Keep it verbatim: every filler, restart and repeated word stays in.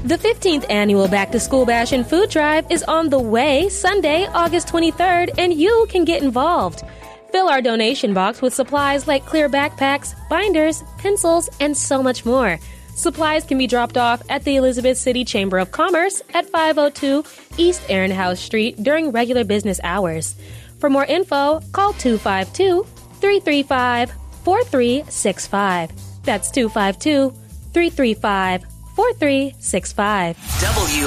The fifteenth Annual Back to School Bash and Food Drive is on the way Sunday, August twenty-third, and you can get involved. Fill our donation box with supplies like clear backpacks, binders, pencils, and so much more. Supplies can be dropped off at the Elizabeth City Chamber of Commerce at five oh two East Ehrenhaus Street during regular business hours. For more info, call two five two, three three five, four three six five. That's two five two, three three five, four three six five. W